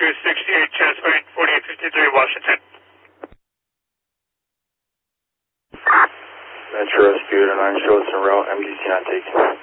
268 Jasmine, 4853 Washington. Metro Rescue to 9 shows en route, MDC not taken.